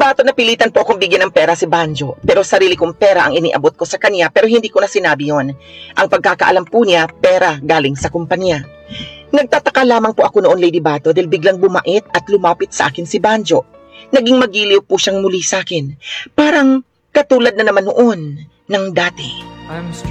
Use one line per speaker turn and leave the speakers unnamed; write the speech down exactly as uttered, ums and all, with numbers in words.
Bato napilitan po akong bigyan ng pera si Banjo, pero sarili kong pera ang iniabot ko sa kanya pero hindi ko na sinabi yon. Ang pagkakaalam po niya, pera galing sa kumpanya. Nagtataka lamang po ako noon, Lady Bato, dahil biglang bumait at lumapit sa akin si Banjo. Naging magiliw po siyang muli sa akin. Parang katulad na naman noon ng dati.